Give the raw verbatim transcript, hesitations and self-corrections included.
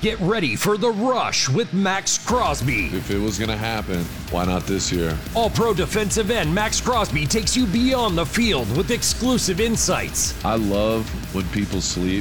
Get ready for the rush with Max Crosby. If it was going to happen, why not this year? All-Pro defensive end Max Crosby takes you beyond the field with exclusive insights. I love when people sleep.